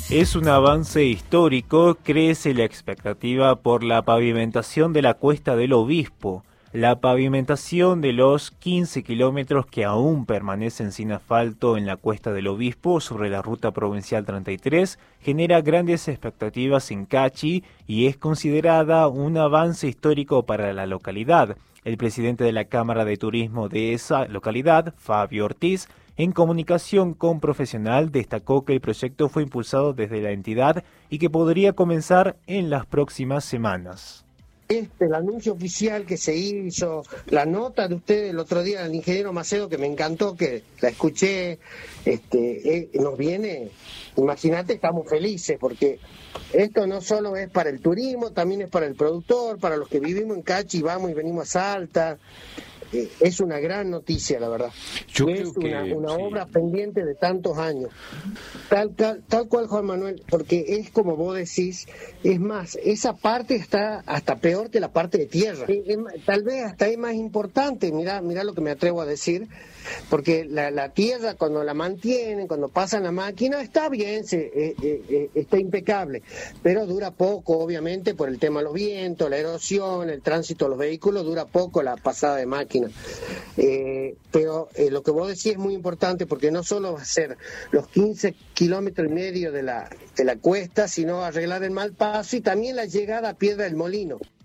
Es un avance histórico, crece la expectativa por la pavimentación de la Cuesta del Obispo. La pavimentación de los 15 kilómetros que aún permanecen sin asfalto en la Cuesta del Obispo sobre la Ruta Provincial 33 genera grandes expectativas en Cachi y es considerada un avance histórico para la localidad. El presidente de la Cámara de Turismo de esa localidad, Fabio Ortiz, en comunicación con Profesional, destacó que el proyecto fue impulsado desde la entidad y que podría comenzar en las próximas semanas. El anuncio oficial que se hizo, la nota de ustedes el otro día del ingeniero Macedo, que me encantó, que la escuché, nos viene, imagínate, estamos felices, porque esto no solo es para el turismo, también es para el productor, para los que vivimos en Cachi, vamos y venimos a Salta. Es una gran noticia, la verdad. Es una obra pendiente de tantos años. Tal cual, Juan Manuel, porque es como vos decís, es más, esa parte está hasta peor que la parte de tierra. Tal vez hasta es más importante, mirá lo que me atrevo a decir, porque la tierra cuando la mantienen, cuando pasan la máquina, está bien, está impecable, pero dura poco, obviamente, por el tema de los vientos, la erosión, el tránsito de los vehículos, dura poco la pasada de máquina. Pero lo que vos decís es muy importante, porque no solo va a ser los 15 kilómetros y medio de la cuesta, sino arreglar el mal paso y también la llegada a Piedra del Molino.